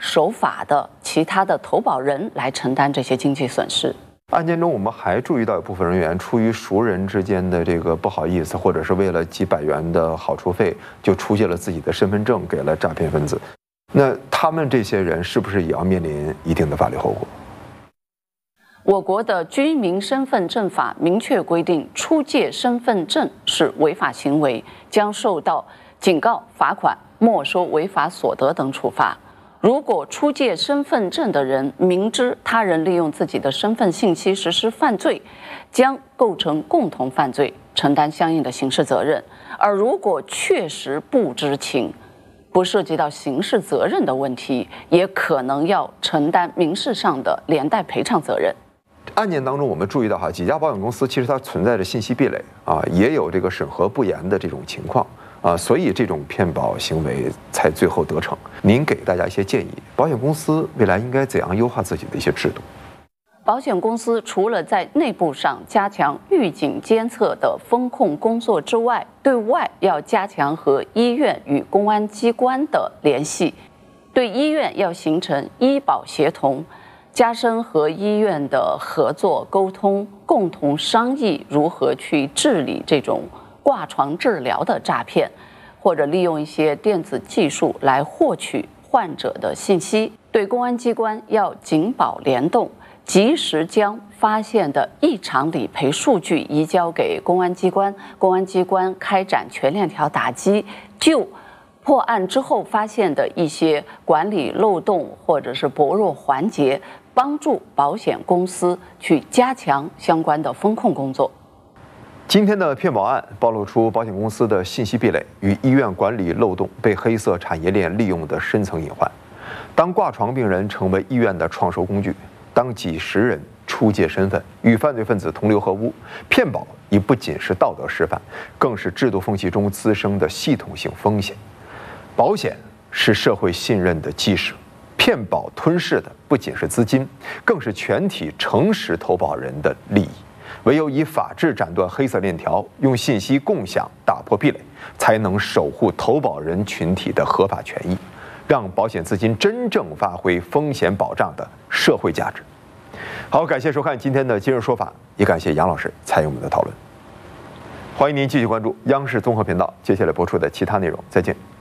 守法的其他的投保人来承担这些经济损失。 案件中，我们还注意到有部分人员出于熟人之间的这个不好意思，或者是为了几百元的好处费，就出借了自己的身份证给了诈骗分子。那他们这些人是不是也要面临一定的法律后果？ 我国的居民身份证法明确规定，出借身份证是违法行为，将受到警告、罚款、没收违法所得等处罚。如果出借身份证的人明知他人利用自己的身份信息实施犯罪，将构成共同犯罪，承担相应的刑事责任。而如果确实不知情，不涉及到刑事责任的问题，也可能要承担民事上的连带赔偿责任。 案件当中，我们注意到几家保险公司其实它存在着信息壁垒也有这个审核不严的这种情况所以这种骗保行为才最后得逞。您给大家一些建议，保险公司未来应该怎样优化自己的一些制度？ 保险公司除了在内部上加强预警监测的风控工作之外，对外要加强和医院与公安机关的联系，对医院要形成医保协同，加深和医院的合作沟通，共同商议如何去治理这种挂床治疗的诈骗，或者利用一些电子技术来获取患者的信息。对公安机关要警保联动，及时将发现的异常理赔数据移交给公安机关，公安机关开展全链条打击，就破案之后发现的一些管理漏洞或者是薄弱环节，帮助保险公司去加强相关的风控工作。 今天的骗保案暴露出保险公司的信息壁垒与医院管理漏洞被黑色产业链利用的深层隐患。当挂床病人成为医院的创收工具，当几十人出借身份与犯罪分子同流合污，骗保已不仅是道德示范，更是制度缝隙中滋生的系统性风险。保险是社会信任的基石，骗保吞噬的不仅是资金，更是全体诚实投保人的利益。唯有以法治斩断黑色链条，用信息共享打破壁垒，才能守护投保人群体的合法权益，让保险资金真正发挥风险保障的社会价值。好，感谢收看今天的今日说法，也感谢杨老师参与我们的讨论。欢迎您继续关注央视综合频道接下来播出的其他内容，再见。